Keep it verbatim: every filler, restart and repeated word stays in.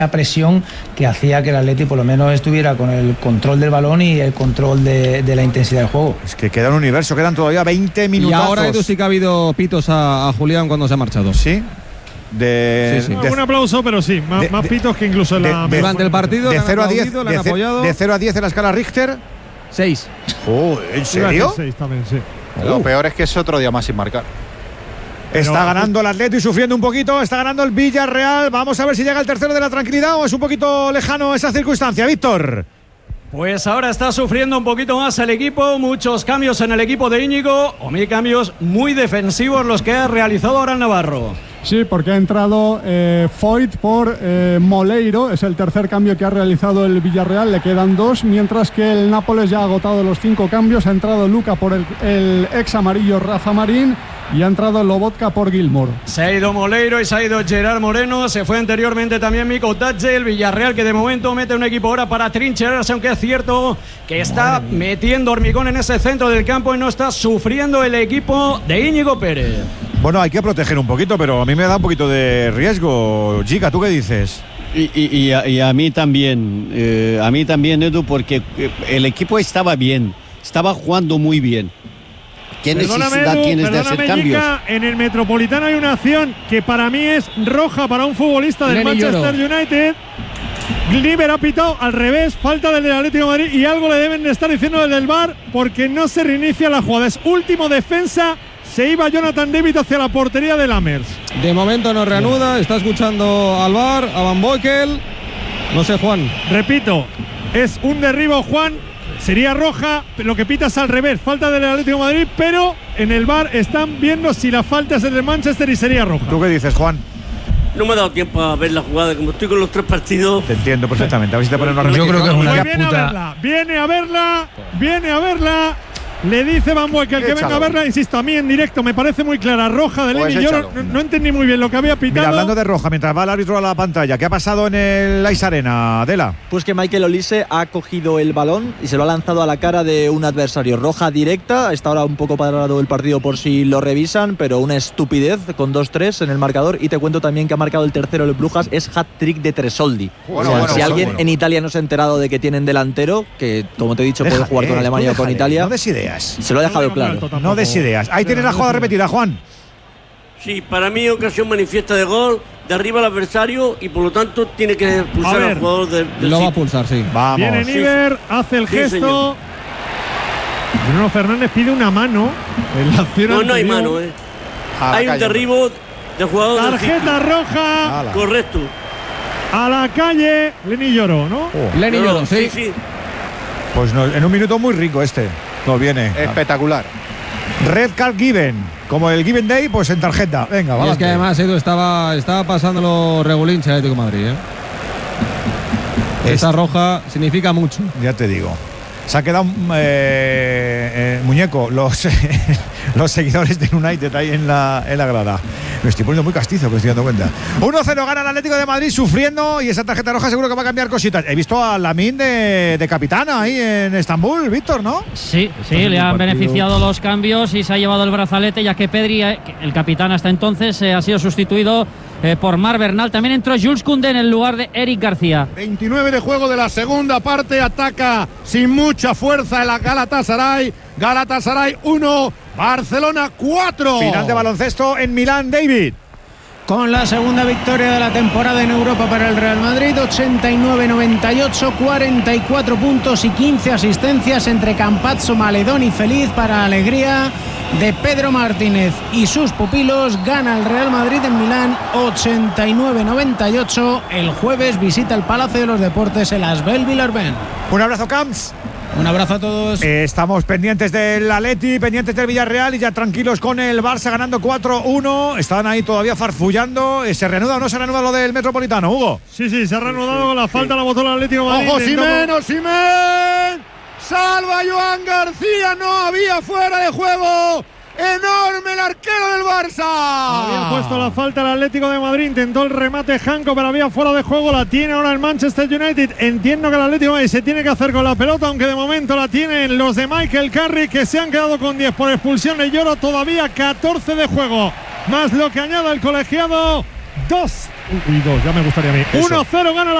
presión que hacía que el Atleti por lo menos estuviera con el control del balón y el control de, de la intensidad del juego. Es que queda un universo, quedan todavía veinte minutos. Y ahora Edu sí que ha habido pitos a, a Julián cuando se ha marchado. Sí. De, sí, sí. de, un aplauso, pero sí, más, de, más pitos que incluso en la. De, durante el partido. De cero a diez, de cero a diez en la escala Richter. seis. Oh, ¿en serio? seis también, sí. Oh. Lo peor es que es otro día más sin marcar. Está Pero, ganando el Atleti y sufriendo un poquito. Está ganando el Villarreal. Vamos a ver si llega el tercero de la tranquilidad o es un poquito lejano esa circunstancia. Víctor. Pues ahora está sufriendo un poquito más el equipo. Muchos cambios en el equipo de Íñigo. O mil cambios muy defensivos los que ha realizado ahora el Navarro. Sí, porque ha entrado eh, Foyt por eh, Moleiro. Es el tercer cambio que ha realizado el Villarreal. Le quedan dos, mientras que el Nápoles ya ha agotado los cinco cambios. Ha entrado Luca por el, el ex amarillo Rafa Marín. Y ha entrado Lobotka por Gilmour. Se ha ido Moleiro y se ha ido Gerard Moreno. Se fue anteriormente también Miko Tatje. El Villarreal que de momento mete un equipo ahora para trincherarse, aunque es cierto que está metiendo hormigón en ese centro del campo y no está sufriendo el equipo de Íñigo Pérez. Bueno, hay que proteger un poquito, pero a mí me da un poquito de riesgo. Chica, ¿tú qué dices? Y, y, y, a, y a mí también, eh, a mí también, Edu, porque el equipo estaba bien, estaba jugando muy bien. ¿Qué necesidad Edu, tienes de hacer cambios? Yica, en el Metropolitano hay una acción que para mí es roja para un futbolista del Lenny Manchester Lloro. United. Gliber ha pitado al revés, falta del Atlético de Madrid y algo le deben de estar diciendo desde el V A R porque no se reinicia la jugada. Es último defensa, se iba Jonathan David hacia la portería de Lammers. De momento no reanuda, está escuchando al V A R, a Van Boekel. No sé, Juan. Repito, es un derribo, Juan. Sería roja, lo que pitas al revés, falta del Atlético de Madrid, pero en el V A R están viendo si la falta es del Manchester y sería roja. ¿Tú qué dices, Juan? No me ha dado tiempo a ver la jugada, como estoy con los tres partidos. Te entiendo perfectamente, a ver si te ponen una Yo creo que es una Pues viene a puta. verla, viene a verla, viene a verla. Le dice Van Boekel que venga a verla, insisto, a mí en directo me parece muy clara, roja de Pues Lenny. Yo échalo. no, no entendí muy bien lo que había pitado. Mira, hablando de roja, mientras va el árbitro a la pantalla, ¿qué ha pasado en el Ice Arena, Adela? Pues que Michael Olise ha cogido el balón y se lo ha lanzado a la cara de un adversario. Roja directa, está ahora un poco parado el partido por si lo revisan, pero una estupidez con dos tres en el marcador. Y te cuento también que ha marcado el tercero el Brujas, es hat-trick de Tresoldi. Bueno, o sea, bueno, si bueno, alguien bueno. en Italia no se ha enterado de que tienen delantero, que como te he dicho Déjale, puede jugar con Alemania o con déjale, Italia, No des ideas. se lo ha dejado claro. No des ideas. Ahí tienes la jugada repetida, Juan. Sí, para mí ocasión manifiesta de gol, derriba al adversario y por lo tanto tiene que expulsar ver. al jugador del, del Lo va a City. pulsar, sí. Vamos. Viene Niver, hace el Sí, gesto. señor. Bruno Fernández pide una mano en la acción No, no hay anterior. mano, eh. A la Hay un calle. derribo del jugador del City. Tarjeta roja Ala. Correcto. a la calle. Lenny lloró, ¿no? Oh, Lenny No, Lloro, no, sí. sí, sí. pues no, en un minuto muy rico este. Nos viene. Espectacular. Red card given. Como el given day, pues en tarjeta. Venga, Y vamos. es que además Edu estaba, estaba pasándolo regulín el Atlético de Madrid, ¿eh? Esa Este- roja significa mucho. Ya te digo. Se ha quedado eh, eh, muñeco los, los seguidores del United ahí en la, en la grada. Me estoy poniendo muy castizo, que me estoy dando cuenta. uno cero gana el Atlético de Madrid sufriendo y esa tarjeta roja seguro que va a cambiar cositas. He visto a Lamine de, de capitana ahí en Estambul, Víctor, ¿no? Sí, sí, le han beneficiado los cambios y se ha llevado el brazalete, ya que Pedri, eh, el capitán hasta entonces, eh, ha sido sustituido eh, por Mar Bernal. También entró Jules Koundé en el lugar de Eric García. veintinueve de juego de la segunda parte, ataca sin mucha fuerza el Galatasaray. Galatasaray uno, Barcelona cuatro. Final de baloncesto en Milán, David. Con la segunda victoria de la temporada en Europa para el Real Madrid, ochenta y nueve noventa y ocho, cuarenta y cuatro puntos y quince asistencias entre Campazzo, Maledón y Feliz para alegría de Pedro Martínez y sus pupilos. Gana el Real Madrid en Milán ochenta y nueve noventa y ocho. El jueves visita el Palacio de los Deportes el Asbel Villarben. Un abrazo, Camps. Un abrazo a todos. Eh, estamos pendientes del Atleti, pendientes del Villarreal y ya tranquilos con el Barça ganando cuatro uno. Están ahí todavía farfullando. Eh, ¿Se reanuda o no se reanuda lo del Metropolitano, Hugo? Sí, sí, se ha reanudado con la falta, la botó el Atlético de Madrid. Ojo, Intentó- Simen, Osimhen. Salva a Joan García, no había fuera de juego. Enorme el arquero del Barça. Había puesto la falta el Atlético de Madrid, intentó el remate Janko, pero había fuera de juego. La tiene ahora el Manchester United. Entiendo que el Atlético de Madrid se tiene que hacer con la pelota, aunque de momento la tienen los de Michael Carrick, que se han quedado con diez por expulsión de Lloro. Todavía catorce de juego, más lo que añada el colegiado dos y dos, ya me gustaría a mí. uno cero gana la